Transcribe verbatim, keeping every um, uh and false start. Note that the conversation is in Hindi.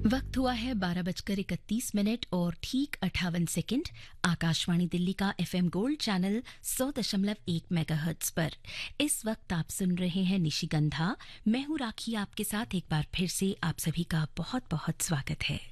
वक्त हुआ है बारह बजकर इकतीस मिनट और ठीक अट्ठावन सेकंड। आकाशवाणी दिल्ली का एफएम गोल्ड चैनल सौ दशमलव एक मेगाहर्ट्ज पर इस वक्त आप सुन रहे हैं निशिगंधा। मैं हूं राखी, आपके साथ एक बार फिर से आप सभी का बहुत बहुत स्वागत है।